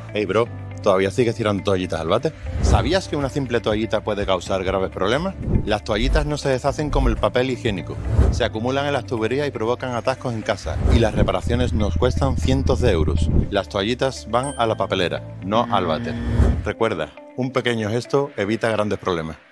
Hey bro, ¿todavía sigues tirando toallitas al váter? ¿Sabías que una simple toallita puede causar graves problemas? Las toallitas no se deshacen como el papel higiénico. Se acumulan en las tuberías y provocan atascos en casa. Y las reparaciones nos cuestan cientos de euros. Las toallitas van a la papelera, no al váter. Recuerda, un pequeño gesto evita grandes problemas.